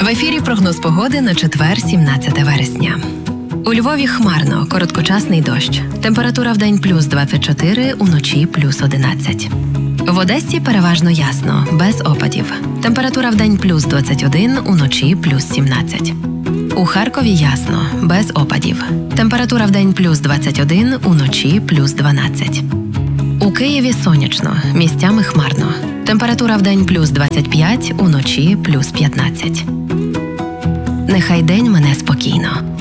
В ефірі прогноз погоди на четвер, 17 вересня. У Львові хмарно, короткочасний дощ. Температура вдень плюс 24, уночі плюс 11. В Одесі переважно ясно, без опадів. Температура вдень плюс 21, уночі плюс 17. У Харкові ясно, без опадів. Температура вдень плюс 21, уночі плюс 12. У Києві сонячно, місцями хмарно. Температура вдень плюс 25, уночі плюс 15. Нехай день мине спокійно.